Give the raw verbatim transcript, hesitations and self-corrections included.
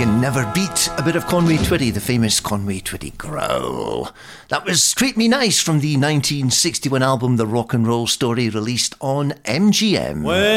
can never beat a bit of Conway Twitty, the famous Conway Twitty growl. That was Treat Me Nice from the nineteen sixty-one album The Rock and Roll Story, released on M G M. When